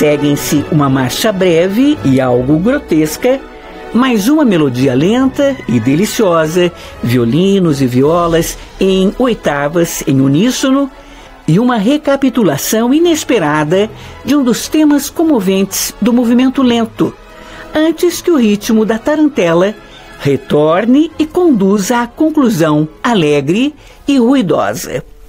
Seguem-se uma marcha breve e algo grotesca, mais uma melodia lenta e deliciosa, violinos e violas em oitavas em uníssono e uma recapitulação inesperada de um dos temas comoventes do movimento lento, antes que o ritmo da tarantela retorne e conduza à conclusão alegre e ruidosa.